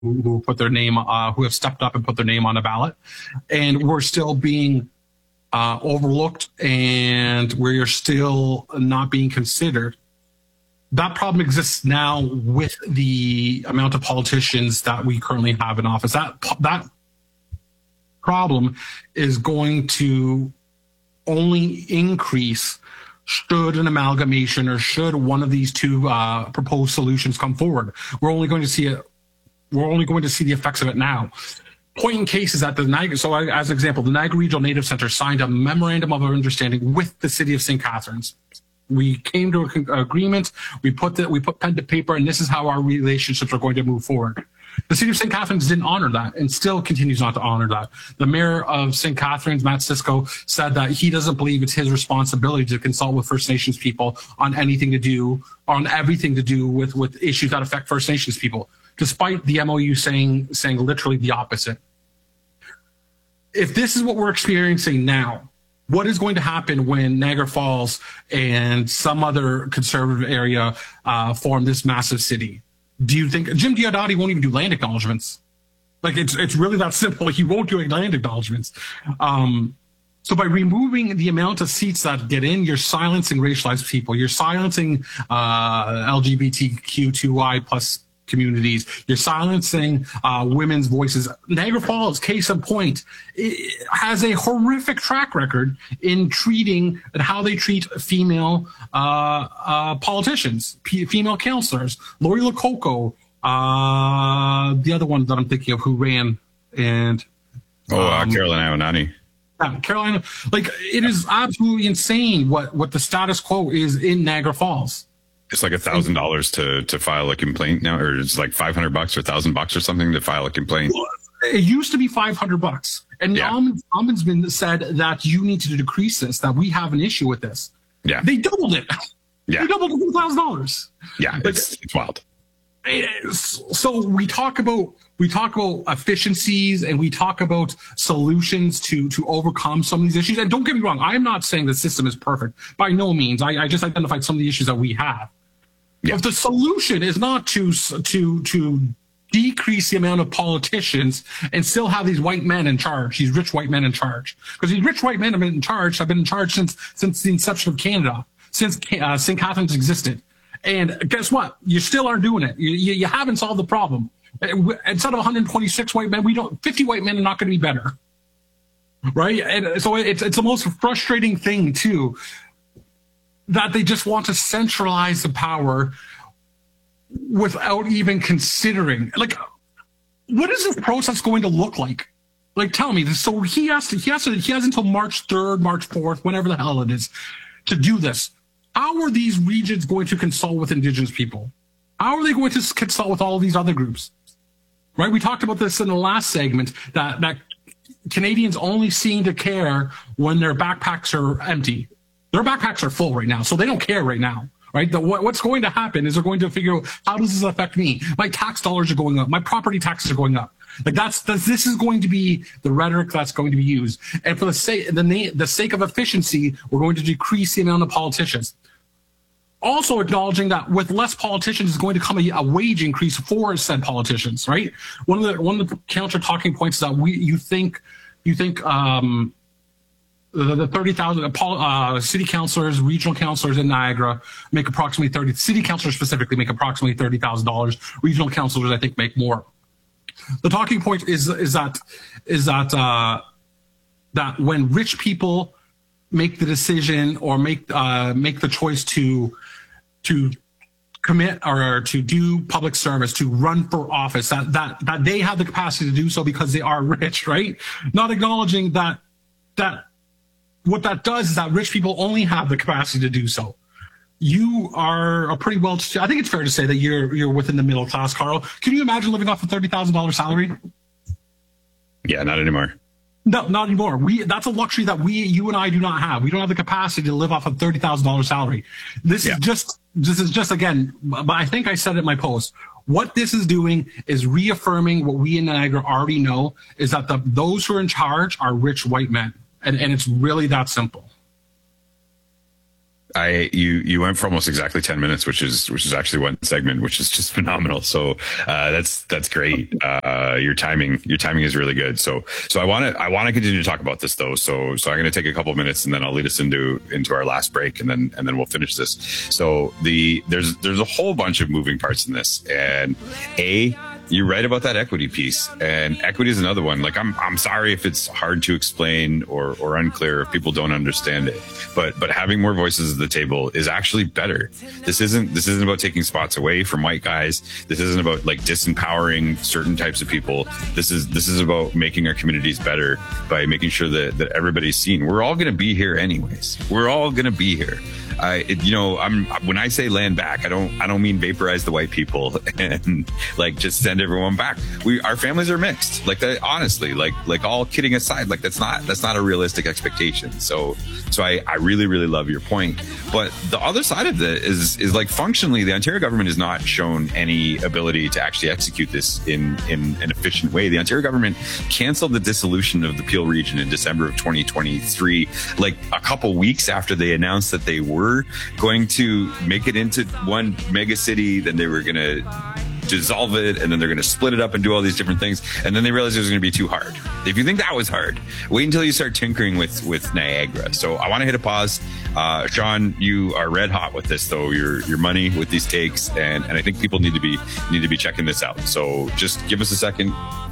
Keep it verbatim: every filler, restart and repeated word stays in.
who put their name, uh, who have stepped up and put their name on the ballot, and we're still being uh, overlooked, and we're still not being considered. That problem exists now with the amount of politicians that we currently have in office. That that problem is going to only increase should an amalgamation or should one of these two uh, proposed solutions come forward. We're only going to see it. We're only going to see the effects of it now. Point in case is that the Niagara, so as an example, the Niagara Regional Native Center signed a memorandum of understanding with the city of Saint Catharines. We came to an agreement. We put the, we put pen to paper, and this is how our relationships are going to move forward. The city of Saint Catharines didn't honor that and still continues not to honor that. The mayor of Saint Catharines, Matt Cisco, said that he doesn't believe it's his responsibility to consult with First Nations people on anything to do, on everything to do with, with issues that affect First Nations people, despite the M O U saying, saying literally the opposite. If this is what we're experiencing now, what is going to happen when Niagara Falls and some other conservative area uh, form this massive city? Do you think Jim Diodati won't even do land acknowledgements? Like it's it's really that simple. He won't do land acknowledgements. Um, so by removing the amount of seats that get in, you're silencing racialized people. You're silencing uh, L G B T Q two I plus communities. You're silencing uh, women's voices. Niagara Falls, case in point, it has a horrific track record in treating and how they treat female uh, uh, politicians, p- female councillors. Lori Lococo, uh, the other one that I'm thinking of who ran, and oh, uh, um, Carolina Onani. Yeah, Carolina, like it is absolutely insane what what the status quo is in Niagara Falls. It's like a thousand dollars to to file a complaint now, or it's like five hundred bucks or a thousand bucks or something to file a complaint. It used to be five hundred bucks, and yeah. the ombudsman said that you need to decrease this. That we have an issue with this. Yeah, they doubled it. Yeah, they doubled it to thousand dollars. Yeah, it's it's wild. So we talk about we talk about efficiencies and we talk about solutions to to overcome some of these issues. And don't get me wrong, I am not saying the system is perfect by no means. I, I just identified some of the issues that we have. Yeah. If the solution is not to to to decrease the amount of politicians and still have these white men in charge, these rich white men in charge, because these rich white men have been in charge, have been in charge since since the inception of Canada, since uh, Saint Catharines existed. And guess what? You still aren't doing it. You, you, you haven't solved the problem. Instead of one hundred twenty-six white men, we don't. fifty white men are not going to be better, right? And so it's it's the most frustrating thing too, that they just want to centralize the power without even considering, like, what is this process going to look like? Like, tell me. So he has to, he has to, he has until March third, March fourth, whenever the hell it is, to do this. How are these regions going to consult with Indigenous people? How are they going to consult with all of these other groups? Right? We talked about this in the last segment, that, that Canadians only seem to care when their backpacks are empty. Their backpacks are full right now, so they don't care right now. Right? The, what, what's going to happen is they're going to figure out, how does this affect me? My tax dollars are going up. My property taxes are going up. Like that's, that's this is going to be the rhetoric that's going to be used. And for the sake the, the sake of efficiency, we're going to decrease the amount of politicians. Also acknowledging that with less politicians is going to come a, a wage increase for said politicians. Right? One of the one of the counter talking points is that we you think you think um, the, the thirty thousand uh, city councillors, regional councillors in Niagara make approximately thirty. City councillors specifically make approximately thirty thousand dollars. Regional councillors, I think, make more. The talking point is is that is that uh, that when rich people make the decision or make uh, make the choice to to commit or to do public service, to run for office, that that that they have the capacity to do so because they are rich, right? Not acknowledging that that what that does is that rich people only have the capacity to do so. You are a pretty well, I think it's fair to say that you're you're within the middle class, Carl. Can you imagine living off a thirty thousand dollars salary? Yeah, not anymore. No, not anymore. We that's a luxury that we, you and I do not have. We don't have the capacity to live off a thirty thousand dollars salary. This yeah. is just, this is just, again, but I think I said it in my post. What this is doing is reaffirming what we in Niagara already know, is that the those who are in charge are rich white men. And, and it's really that simple. I you you went for almost exactly ten minutes, which is which is actually one segment, which is just phenomenal. So uh, that's that's great. Uh, your timing your timing is really good. So so I want to I want to continue to talk about this though. So so I'm going to take a couple of minutes and then I'll lead us into into our last break and then and then we'll finish this. So the there's there's a whole bunch of moving parts in this, and a you're right about that equity piece, and equity is another one. Like I'm, I'm sorry if it's hard to explain or, or unclear if people don't understand it, but, but having more voices at the table is actually better. This isn't, this isn't about taking spots away from white guys. This isn't about like disempowering certain types of people. This is, this is about making our communities better by making sure that, that everybody's seen. We're all going to be here anyways. We're all going to be here. I, it, you know, I'm when I say land back, I don't, I don't mean vaporize the white people and like just send everyone back. We, our families are mixed. Like that, honestly, like, like all kidding aside, like that's not, that's not a realistic expectation. So, so I, I really, really love your point. But the other side of it is, is like functionally, the Ontario government has not shown any ability to actually execute this in, in an efficient way. The Ontario government canceled the dissolution of the Peel region in December of twenty twenty-three, like a couple weeks after they announced that they were going to make it into one mega city, then they were going to dissolve it, and then they're going to split it up and do all these different things, and then they realized it was going to be too hard. If you think that was hard, wait until you start tinkering with with Niagara. So I want to hit a pause. Uh, Sean, you are red hot with this though. Your your money with these takes, and and I think people need to be need to be checking this out. So just give us a second,